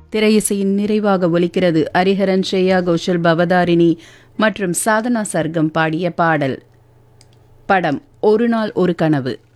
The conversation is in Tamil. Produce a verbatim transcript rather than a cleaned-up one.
திரையிசையின் நிறைவாக ஒலிக்கிறது ஹரிஹரன், ஸ்ரேயா கோஷல், பவதாரிணி மற்றும் சாதனா சர்க்கம் பாடிய பாடல். படம் ஒரு நாள் ஒரு கனவு.